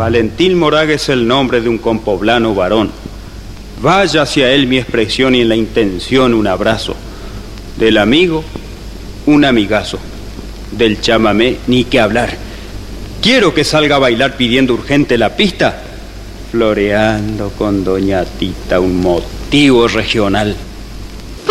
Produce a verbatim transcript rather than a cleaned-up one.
Valentín Moraga es el nombre de un compoblano varón. Vaya hacia él mi expresión y en la intención un abrazo. Del amigo, un amigazo. Del chamamé, ni que hablar. Quiero que salga a bailar pidiendo urgente la pista, floreando con doña Tita un motivo regional.